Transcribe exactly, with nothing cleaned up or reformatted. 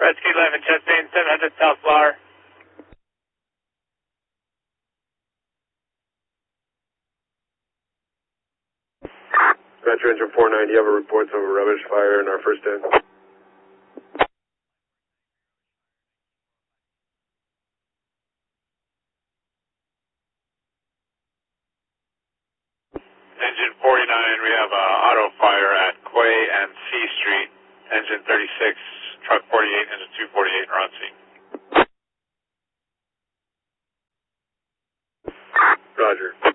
Rescue eleven, chest main, seven hundred South Flower. Metro Engine four ninety, you have a report of a rubbish fire in our first end. Engine forty-nine, we have a auto fire at Quay and C Street. Engine thirty-six, truck forty-eight, engine two forty-eight, are on scene. Roger.